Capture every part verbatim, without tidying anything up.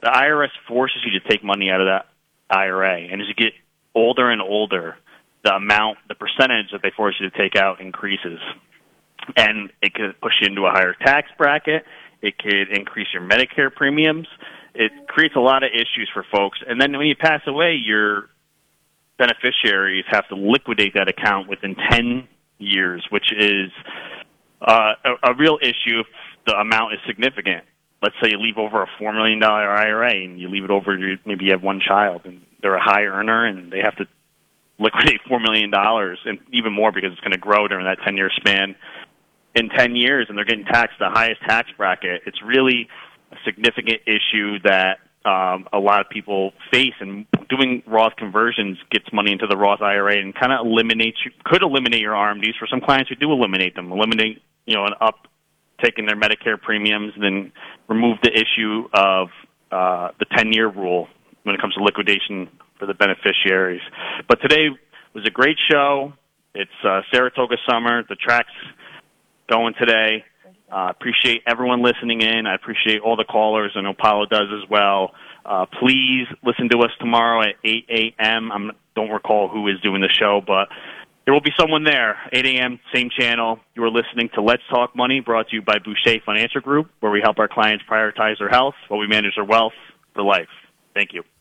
the I R S forces you to take money out of that I R A. And as you get older and older, the amount, the percentage that they force you to take out increases. And it could push you into a higher tax bracket. It could increase your Medicare premiums. It creates a lot of issues for folks. And then when you pass away, your beneficiaries have to liquidate that account within ten years, which is uh, a, a real issue if the amount is significant. Let's say you leave over a four million dollars I R A and you leave it over, maybe you have one child and they're a high earner and they have to liquidate four million dollars and even more because it's going to grow during that ten-year span in ten years, and they're getting taxed the highest tax bracket. It's really a significant issue that um, a lot of people face, and doing Roth conversions gets money into the Roth I R A and kind of eliminates, you, could eliminate your R M Ds for some clients who do eliminate them, eliminate, you know, an up, taking their Medicare premiums, and then remove the issue of uh, the ten-year rule when it comes to liquidation for the beneficiaries. But today was a great show. It's uh, Saratoga summer. The track's going today. Uh, appreciate everyone listening in. I appreciate all the callers. I know Paulo does as well. Uh, please listen to us tomorrow at eight a.m. I don't recall who is doing the show, but there will be someone there. eight a.m., same channel. You are listening to Let's Talk Money, brought to you by Boucher Financial Group, where we help our clients prioritize their health while we manage their wealth for life. Thank you.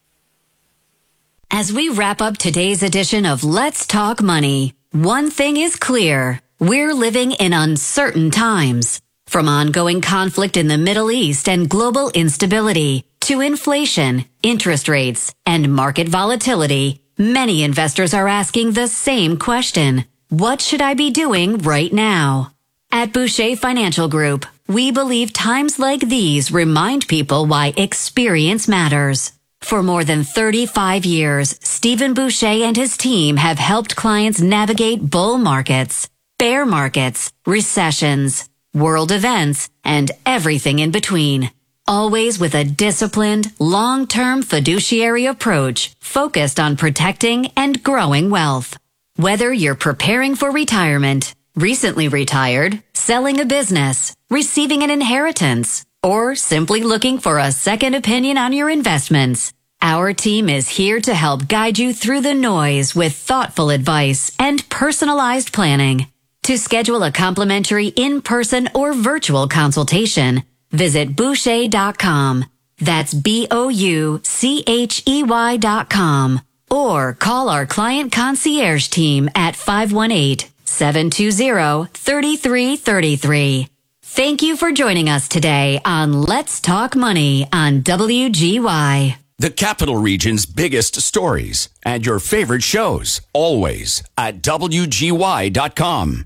As we wrap up today's edition of Let's Talk Money, one thing is clear. We're living in uncertain times. From ongoing conflict in the Middle East and global instability to inflation, interest rates, and market volatility, many investors are asking the same question. What should I be doing right now? At Boucher Financial Group, we believe times like these remind people why experience matters. For more than thirty-five years, Stephen Boucher and his team have helped clients navigate bull markets, bear markets, recessions, world events, and everything in between. Always with a disciplined, long-term fiduciary approach focused on protecting and growing wealth. Whether you're preparing for retirement, recently retired, selling a business, receiving an inheritance, or simply looking for a second opinion on your investments, our team is here to help guide you through the noise with thoughtful advice and personalized planning. To schedule a complimentary in-person or virtual consultation, visit Boucher dot com. That's B O U C H E Y dot com. Or call our client concierge team at five one eight, seven two zero, three three three three. Thank you for joining us today on Let's Talk Money on W G Y. The Capital Region's biggest stories and your favorite shows, always at W G Y dot com.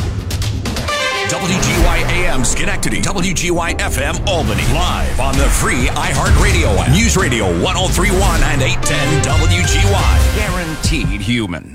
W G Y A M Schenectady, W G Y F M Albany, live on the free iHeartRadio app. News Radio one oh three point one and eight ten W G Y. Guaranteed human.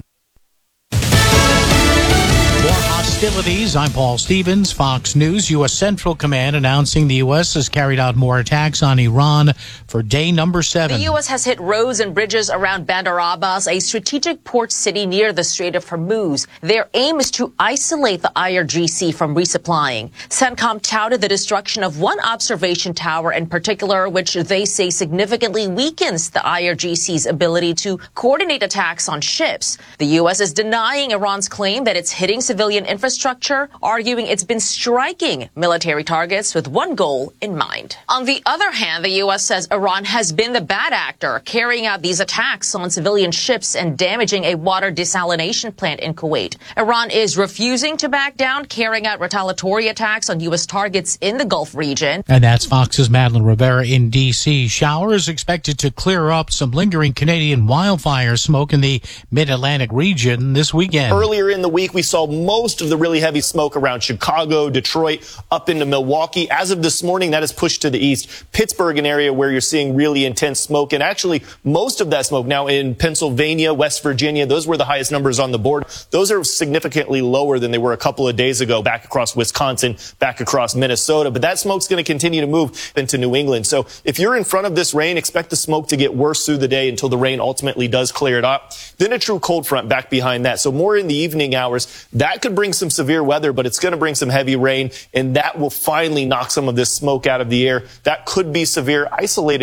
More hostilities. I'm Paul Stevens, Fox News. U S. Central Command announcing the U S has carried out more attacks on Iran for day number seven. The U S has hit roads and bridges around Bandar Abbas, a strategic port city near the Strait of Hormuz. Their aim is to isolate the I R G C from resupplying. CENTCOM touted the destruction of one observation tower in particular, which they say significantly weakens the I R G C's ability to coordinate attacks on ships. The U S is denying Iran's claim that it's hitting civilian infrastructure, arguing it's been striking military targets with one goal in mind. On the other hand, the U S says Iran has been the bad actor, carrying out these attacks on civilian ships and damaging a water desalination plant in Kuwait. Iran is refusing to back down, carrying out retaliatory attacks on U S targets in the Gulf region. And that's Fox's Madeline Rivera in D C. Showers expected to clear up some lingering Canadian wildfire smoke in the mid-Atlantic region this weekend. Earlier in the week, we saw most of the really heavy smoke around Chicago, Detroit, up into Milwaukee. As of this morning, that is pushed to the east. Pittsburgh, an area where you're seeing really intense smoke. And actually, most of that smoke now in Pennsylvania, West Virginia, those were the highest numbers on the board. Those are significantly lower than they were a couple of days ago, back across Wisconsin, back across Minnesota. But that smoke's going to continue to move into New England. So if you're in front of this rain, expect the smoke to get worse through the day until the rain ultimately does clear it up. Then a true cold front back behind that. So more in the evening hours. That could bring some severe weather, but it's going to bring some heavy rain, and that will finally knock some of this smoke out of the air. That could be severe, isolated